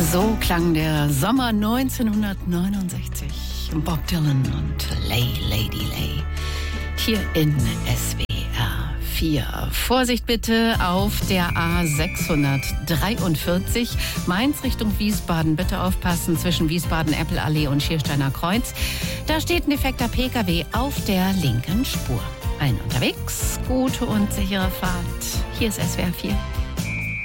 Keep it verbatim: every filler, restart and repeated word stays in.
So klang der Sommer neunzehnhundertneunundsechzig. Bob Dylan und Lay, Lady Lay. Hier in S W R vier. Vorsicht bitte auf der A sechshundertdreiundvierzig. Mainz Richtung Wiesbaden. Bitte aufpassen zwischen Wiesbaden-Eppelallee und Schiersteiner Kreuz. Da steht ein defekter P K W auf der linken Spur. Allen unterwegs, gute und sichere Fahrt. Hier ist S W R vier.